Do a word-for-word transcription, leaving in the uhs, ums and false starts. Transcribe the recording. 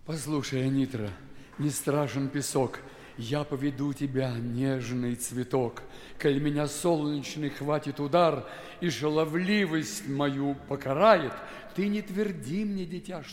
Послушай, Анитра, не страшен песок, я поведу тебя, нежный цветок. Коль меня солнечный хватит удар и шаловливость мою покарает, ты не тверди мне, дитя,